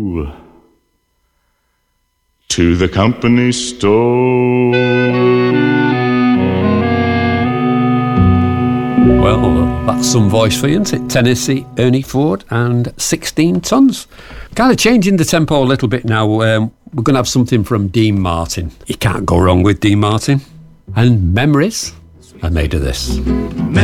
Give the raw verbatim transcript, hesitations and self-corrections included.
to the company store. Well, that's some voice for you, isn't it? Tennessee, Ernie Ford and sixteen tons. Kind of changing the tempo a little bit now. Um, we're going to have something from Dean Martin. You can't go wrong with Dean Martin. And memories are made of this.